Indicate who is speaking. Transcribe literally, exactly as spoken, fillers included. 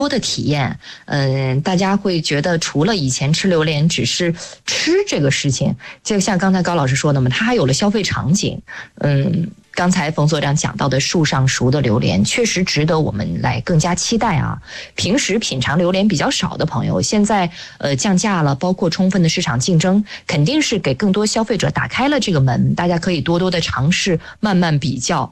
Speaker 1: 多的体验，嗯，大家会觉得除了以前吃榴莲只是吃这个事情，就像刚才高老师说的嘛，它还有了消费场景。嗯，刚才冯所长讲到的树上熟的榴莲，确实值得我们来更加期待啊。平时品尝榴莲比较少的朋友，现在呃降价了，包括充分的市场竞争，肯定是给更多消费者打开了这个门，大家可以多多的尝试，慢慢比较。